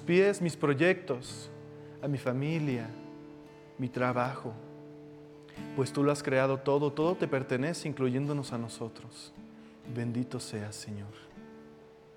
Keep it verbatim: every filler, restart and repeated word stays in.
pies mis proyectos, a mi familia, mi trabajo. Pues tú lo has creado todo, todo te pertenece, incluyéndonos a nosotros. Bendito seas, Señor.